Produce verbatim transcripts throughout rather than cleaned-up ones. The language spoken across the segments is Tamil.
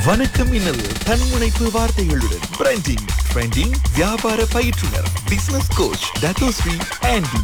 வணக்கம் இன்னல் தன்முனைப்பு வார்த்தைகளுடன் பிராண்டிங் ட்ரெண்டிங் வியாபார பயிற்றுனர் பிசினஸ் கோச் டத்தோஸ்ரீ ஆண்டி.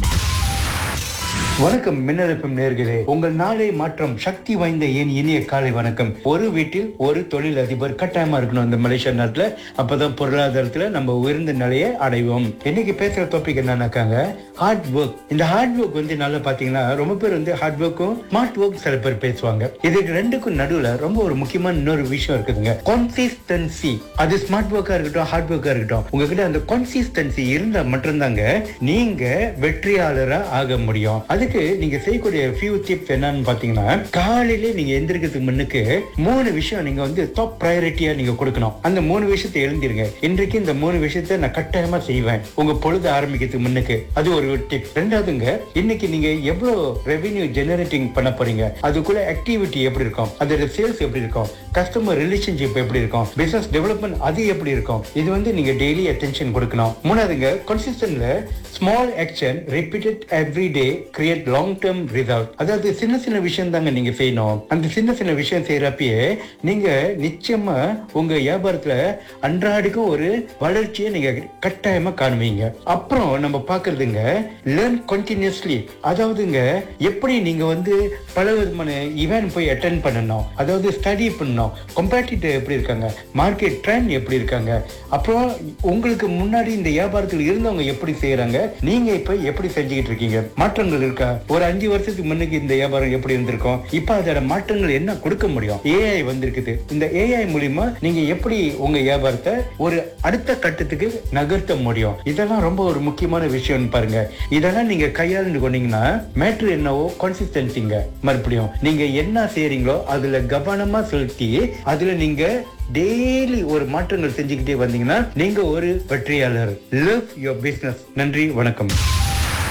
வணக்கம் மின்னலப்பம் நேர்களே, உங்கள் நாளை மாற்றம் சக்தி வாய்ந்த என் இனிய காலை வணக்கம். ஒரு வீட்டில் ஒரு தொழில் அதிபர் கட்டாயமா இருக்கணும் இந்த மலேசியா நாட்டுல. அப்பதான் பொருளாதாரத்துல நம்ம உயர்ந்த நிலையை அடைவோம். இன்னைக்கு பேசுற டாபிக் என்னன்னாக்காங்க ஹார்ட் ஒர்க். இந்த ஹார்ட் ஒர்க் வந்து நல்லா பாத்தீங்கன்னா ரொம்ப பேர் வந்து ஹார்ட் ஒர்க்கும் ஸ்மார்ட் ஒர்க் சில பேர் பேசுவாங்க. இதுக்கு ரெண்டுக்கும் நடுவுல ரொம்ப ஒரு முக்கியமான இன்னொரு விஷயம் இருக்குதுங்க, கன்சிஸ்டன்சி. அது ஸ்மார்ட் ஒர்க்கா இருக்கட்டும் ஹார்ட் ஒர்க்கா இருக்கட்டும், உங்ககிட்ட அந்த கன்சிஸ்டன்சி இருந்தா மட்டும்தாங்க நீங்க வெற்றியாளரா ஆக முடியும். அதுக்கு நீங்க செய்யக்கூடிய ஃபியூ டிப்ஸ் என்னன்னு பாத்தீங்கன்னா, காலையிலே நீங்க எந்திரிக்கிறதுக்கு முன்னுக்கு மூணு விஷயம் நீங்க வந்து டாப் ப்ரையாரிட்டியா நீங்க கொடுக்கணும். அந்த மூணு விஷயத்தை எழுந்திருங்க. இன்றைக்கு இந்த மூணு விஷயத்தை நான் கட்டாயமா செய்வேன் உங்க பொழுது ஆரம்பிக்கிறதுக்கு முன்னுக்கு. அது ஒரு டிப். ரெண்டாவதுங்க, இன்னைக்கு நீங்க எவ்வளவு ரெவென்யூ ஜெனரேட்டிங் பண்ண போறீங்க, அதுக்குள்ள ஆக்டிவிட்டி எப்படி இருக்கும், அதோட சேல்ஸ் எப்படி இருக்கும், கஸ்டமர் ரிலேஷன்ஷிப் எப்படி இருக்கும், பிசினஸ் டெவலப்மெண்ட் அது எப்படி இருக்கும், இது வந்து நீங்க டெய்லி அட்டென்ஷன் கொடுக்கணும். மூணாவதுங்க, கன்சிஸ்டன்ட்ல small action repeated every day create long term result. அதாவது சின்ன சின்ன விஷயம் தாங்க நீங்க செய்யணும். அந்த சின்ன சின்ன விஷயம் செய்யறப்பயே நீங்க நிச்சயமா உங்க வியாபாரத்துல அன்றாடிக்கும் ஒரு வளர்ச்சியை நீங்க கட்டாயமா காணுவீங்க. அப்புறம் நம்ம பாக்குறதுங்க லேர்ன் கண்டினியூஸ்லி. அதாவதுங்க எப்படி நீங்க வந்து பல விதமான ஈவென்ட் போய் அட்டென்ட் பண்ணணும், அதாவது ஸ்டடி பண்ணணும், கம்பேட்டிட்டிவ் எப்படி இருக்காங்க, மார்க்கெட் ட்ரெண்ட் எப்படி இருக்காங்க, அப்புறம் உங்களுக்கு முன்னாடி இந்த வியாபாரத்தில் இருந்தவங்க எப்படி செய்யறாங்க, நீங்க இப்ப எப்படி செஞ்சுக்கிட்டு இருக்கீங்க, மாற்றங்கள் இருக்கா, ஒரு அஞ்சு வருஷத்துக்கு முன்னுக்கு இந்த வியாபாரம் எப்படி இருந்திருக்கும், இப்ப அதோட மாற்றங்கள் என்ன கொடுக்க முடியும். ஏஐ வந்திருக்குது. இந்த ஏஐ மூலியமா நீங்க எப்படி உங்க வியாபாரத்தை ஒரு அடுத்த கட்டத்துக்கு நகர்த்த முடியும். இதெல்லாம் ரொம்ப ஒரு முக்கியமான விஷயம் பாருங்க. இதெல்லாம் நீங்க கையாண்டு கொண்டீங்கன்னா மேட்ரு என்னவோ கன்சிஸ்டன்சிங்க. மறுபடியும் நீங்க என்ன செய்யறீங்களோ அதுல கவனமா செலுத்தி அதுல நீங்க டெய்லி ஒரு மாற்றங்கள் செஞ்சுக்கிட்டே வந்தீங்கன்னா நீங்க ஒரு வெற்றியாளர். Love your business. நன்றி, வணக்கம்.